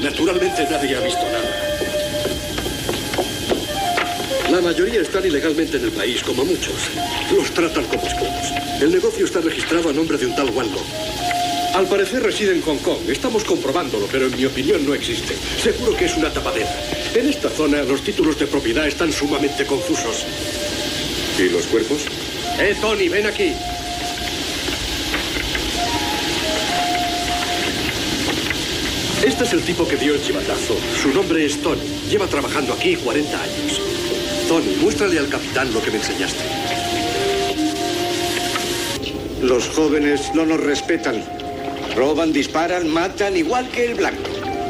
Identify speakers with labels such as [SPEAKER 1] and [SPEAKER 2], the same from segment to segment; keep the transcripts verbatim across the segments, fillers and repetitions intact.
[SPEAKER 1] Naturalmente nadie ha visto nada. La mayoría están ilegalmente en el país, como muchos. Los tratan como esclavos. El negocio está registrado a nombre de un tal Wan Long. Al parecer reside en Hong Kong. Estamos comprobándolo, pero en mi opinión no existe. Seguro que es una tapadera. En esta zona los títulos de propiedad están sumamente confusos.
[SPEAKER 2] ¿Y los cuerpos?
[SPEAKER 1] Eh, Tony, ven aquí. Este es el tipo que dio el chivatazo. Su nombre es Tony. Lleva trabajando aquí cuarenta años. Tony, muéstrale al capitán lo que me enseñaste.
[SPEAKER 3] Los jóvenes no nos respetan. Roban, disparan, matan, igual que el blanco.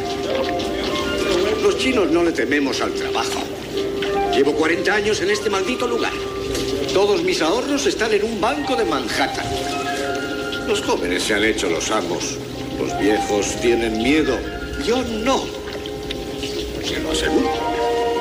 [SPEAKER 3] Los chinos no le tememos al trabajo. Llevo cuarenta años en este maldito lugar. Todos mis ahorros están en un banco de Manhattan. Los jóvenes se han hecho los amos. Los viejos tienen miedo. Yo no. Se lo aseguro.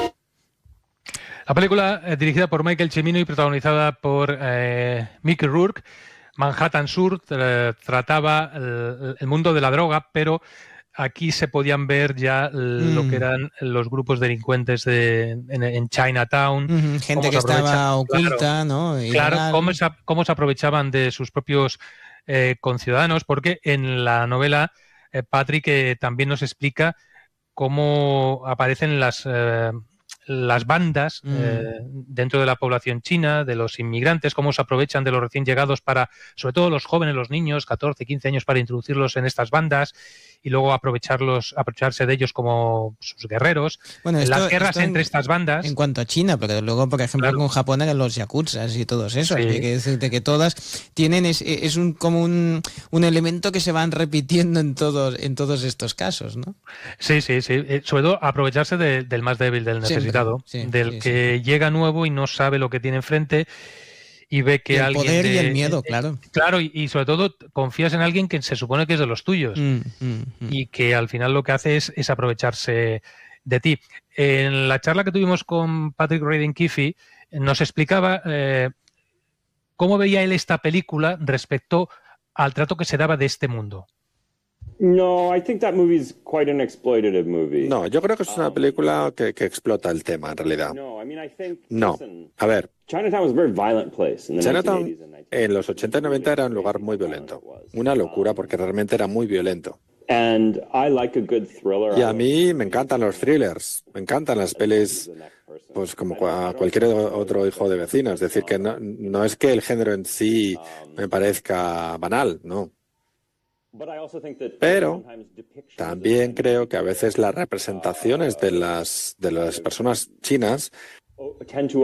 [SPEAKER 4] La película, eh, dirigida por Michael Cimino y protagonizada por eh, Mickey Rourke, Manhattan Sur, eh, trataba el, el mundo de la droga, pero aquí se podían ver ya mm. lo que eran los grupos delincuentes de, en, en Chinatown.
[SPEAKER 5] Mm-hmm. Gente que estaba oculta,
[SPEAKER 4] claro,
[SPEAKER 5] ¿no?
[SPEAKER 4] Claro, cómo se, cómo se aprovechaban de sus propios eh, conciudadanos, porque en la novela eh, Patrick eh, también nos explica cómo aparecen las... Eh, las bandas mm. eh, dentro de la población china, de los inmigrantes, cómo se aprovechan de los recién llegados para, sobre todo los jóvenes, los niños, catorce, quince años, para introducirlos en estas bandas y luego aprovecharlos, aprovecharse de ellos como sus guerreros. Bueno, esto, las guerras entre en, estas bandas.
[SPEAKER 5] En cuanto a China, porque luego, por ejemplo, claro, con Japón eran los yakuzas y todos esos. Sí. Hay que decirte que todas tienen, es, es un, como un, un elemento que se van repitiendo en todos, en todos estos casos, ¿no?
[SPEAKER 4] Sí, sí, sí. Eh, sobre todo aprovecharse de, del más débil, del necesitado, sí, del sí, que sí. llega nuevo y no sabe lo que tiene enfrente. Y ve que
[SPEAKER 5] el
[SPEAKER 4] alguien...
[SPEAKER 5] El poder
[SPEAKER 4] de,
[SPEAKER 5] y el miedo,
[SPEAKER 4] eh,
[SPEAKER 5] claro.
[SPEAKER 4] Claro, y, y sobre todo confías en alguien que se supone que es de los tuyos
[SPEAKER 5] mm, mm, mm.
[SPEAKER 4] y que al final lo que hace es, es aprovecharse de ti. En la charla que tuvimos con Patrick Radden Keefe nos explicaba eh, cómo veía él esta película respecto al trato que se daba de este mundo.
[SPEAKER 6] No, I think that movie is quite an exploitative movie.
[SPEAKER 2] No, yo creo que es una película que, que explota el tema, en realidad. No, a ver.
[SPEAKER 6] Chinatown was a very violent place in the
[SPEAKER 2] Chinatown en los ochenta y noventa era un lugar muy violento. Una locura porque realmente era muy violento.
[SPEAKER 6] And I like a good thriller.
[SPEAKER 2] Y a mí me encantan los thrillers, me encantan las pelis, pues como a cualquier otro hijo de vecino. Es decir, que no, no es que el género en sí me parezca banal, no. Pero también creo que a veces las representaciones de las de las personas chinas uh,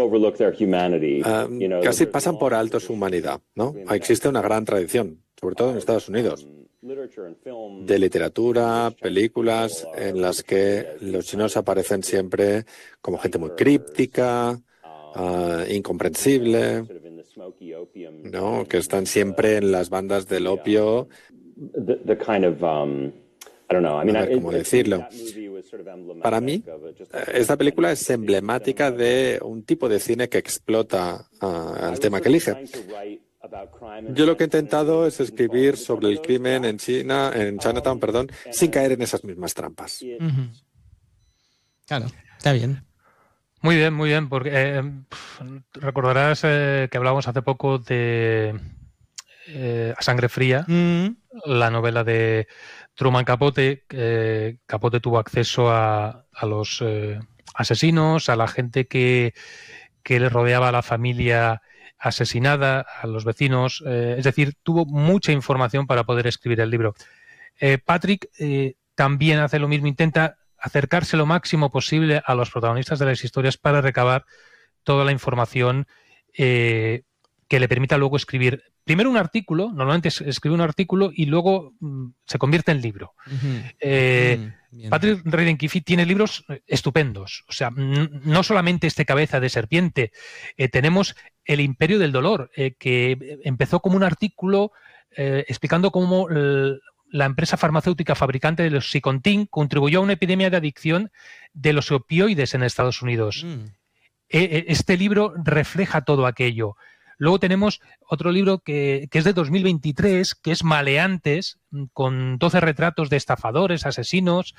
[SPEAKER 2] casi pasan por alto su humanidad, ¿no? Existe una gran tradición, sobre todo en Estados Unidos, de literatura, películas en las que los chinos aparecen siempre como gente muy críptica, uh, incomprensible, ¿no? Que están siempre en las bandas del opio.
[SPEAKER 6] The, the kind of, um, I don't know. I mean,
[SPEAKER 2] a ver cómo decirlo. Para mí, esta película es emblemática de un tipo de cine que explota uh, el tema que elige. Yo lo que he intentado es escribir sobre el crimen en China, en Chinatown, perdón, sin caer en esas mismas trampas.
[SPEAKER 5] Uh-huh. Claro, está bien.
[SPEAKER 4] Muy bien, muy bien, porque eh, recordarás eh, que hablábamos hace poco de eh, A Sangre Fría, mm. la novela de Truman Capote. Eh, Capote tuvo acceso a, a los eh, asesinos, a la gente que, que le rodeaba a la familia asesinada, a los vecinos, eh, es decir, tuvo mucha información para poder escribir el libro. Eh, Patrick eh, también hace lo mismo, intenta acercarse lo máximo posible a los protagonistas de las historias para recabar toda la información eh, que le permita luego escribir primero un artículo, normalmente escribe un artículo y luego mm, se convierte en libro. Uh-huh. Eh, uh-huh. Patrick Radden Keefe tiene libros estupendos, o sea, n- no solamente este Cabeza de Serpiente, eh, tenemos El Imperio del Dolor, eh, que empezó como un artículo eh, explicando cómo el, la empresa farmacéutica fabricante del Oxycontin contribuyó a una epidemia de adicción de los opioides en Estados Unidos. Mm. Eh, este libro refleja todo aquello. Luego tenemos otro libro que, que es de dos mil veintitrés, que es Maleantes, con doce retratos de estafadores, asesinos,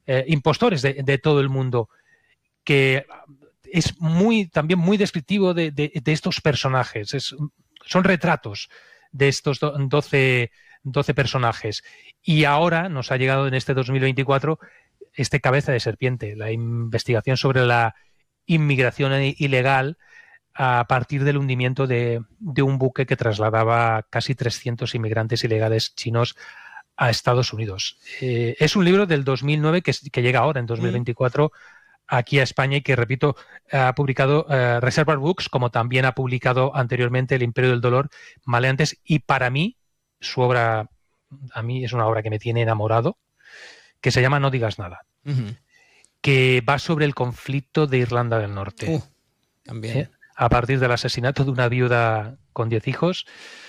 [SPEAKER 4] eh, impostores de, de todo el mundo, que es muy también muy descriptivo de, de, de estos personajes. Es, son retratos de estos doce, doce personajes. Y ahora nos ha llegado en este dos mil veinticuatro este Cabeza de Serpiente, la investigación sobre la inmigración ilegal a partir del hundimiento de, de un buque que trasladaba casi trescientos inmigrantes ilegales chinos a Estados Unidos. Eh, es un libro del dos mil nueve que, que llega ahora, en dos mil veinticuatro, aquí a España y que, repito, ha publicado uh, Reservoir Books, como también ha publicado anteriormente El Imperio del Dolor, Maleantes, y para mí, su obra, a mí es una obra que me tiene enamorado, que se llama No digas nada, uh-huh. que va sobre el conflicto de Irlanda del Norte.
[SPEAKER 5] Uh, también.
[SPEAKER 4] ¿Eh? A partir del asesinato de una viuda con diez hijos,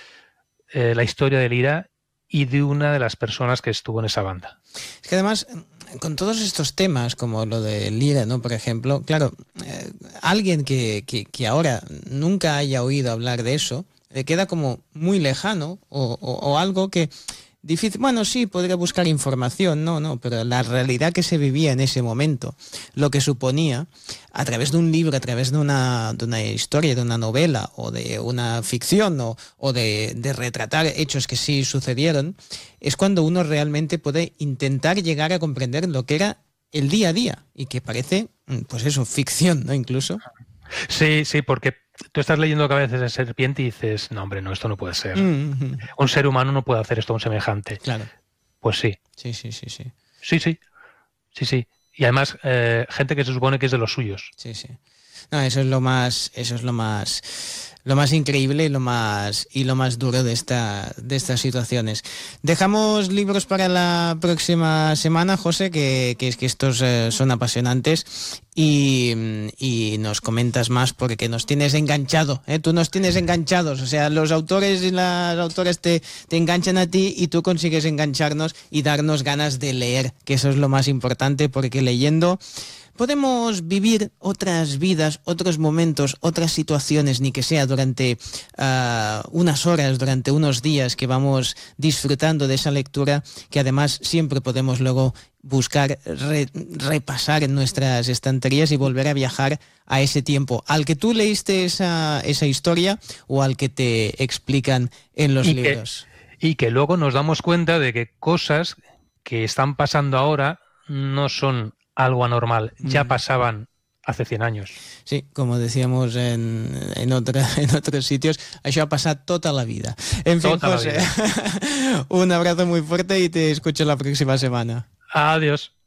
[SPEAKER 4] eh, la historia del IRA y de una de las personas que estuvo en esa banda.
[SPEAKER 5] Es que además, con todos estos temas, como lo del IRA, ¿no? Por ejemplo, claro, eh, alguien que, que, que ahora nunca haya oído hablar de eso, le queda como muy lejano o, o, o algo que difícil. Bueno, sí, podría buscar información, no, no, pero la realidad que se vivía en ese momento, lo que suponía, a través de un libro, a través de una, de una historia, de una novela o de una ficción o, o de, de retratar hechos que sí sucedieron, es cuando uno realmente puede intentar llegar a comprender lo que era el día a día y que parece, pues eso, ficción, ¿no? Incluso.
[SPEAKER 4] Sí, sí, porque tú estás leyendo Cabezas de Serpiente y dices, no, hombre, no, esto no puede ser. Mm-hmm. Un ser humano no puede hacer esto a un semejante.
[SPEAKER 5] Claro.
[SPEAKER 4] Pues sí.
[SPEAKER 5] Sí, sí, sí, sí.
[SPEAKER 4] Sí, sí. Sí, sí. Y además, eh, gente que se supone que es de los suyos.
[SPEAKER 5] Sí, sí. No, eso es lo más, eso es lo más, lo más increíble y lo más y lo más duro de esta, de estas situaciones. Dejamos libros para la próxima semana, José, que, que es que estos eh, son apasionantes y, y nos comentas más porque nos tienes enganchado, ¿eh? Tú nos tienes enganchados, o sea, los autores y las autoras te, te enganchan a ti y tú consigues engancharnos y darnos ganas de leer, que eso es lo más importante, porque leyendo podemos vivir otras vidas, otros momentos, otras situaciones, ni que sea durante uh, unas horas, durante unos días que vamos disfrutando de esa lectura, que además siempre podemos luego buscar re, repasar en nuestras estanterías y volver a viajar a ese tiempo al que tú leíste esa, esa historia o al que te explican en los
[SPEAKER 4] y
[SPEAKER 5] libros.
[SPEAKER 4] Que, y que luego nos damos cuenta de que cosas que están pasando ahora no son algo anormal, ya pasaban hace cien años.
[SPEAKER 5] Sí, como decíamos en, en, otra, en otros sitios, això ha passat tota la vida. En fin,
[SPEAKER 4] tota
[SPEAKER 5] José, un abrazo muy fuerte y te escucho la próxima semana.
[SPEAKER 4] Adiós.